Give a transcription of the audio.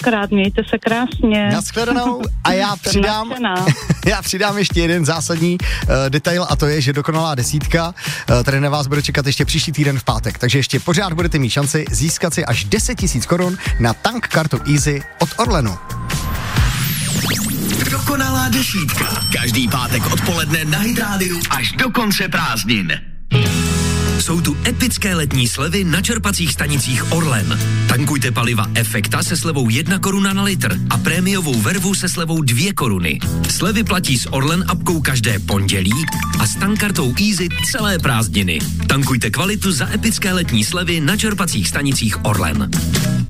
krát, mějte se krásně. Nashledanou a já přidám ještě jeden zásadní detail a to je, že dokonalá desítka tady na vás bude čekat ještě příští týden v pátek, takže ještě pořád budete mít šanci získat si až 10 000 korun na tank kartu Easy od Orlenu. Dokonalá desítka. Každý pátek odpoledne na Hit Radio až do konce prázdnin. Jsou tu epické letní slevy na čerpacích stanicích Orlen. Tankujte paliva Efekta se slevou 1 koruna na litr a prémiovou vervu se slevou 2 koruny. Slevy platí s Orlen apkou každé pondělí a s tankkartou Easy celé prázdniny. Tankujte kvalitu za epické letní slevy na čerpacích stanicích Orlen.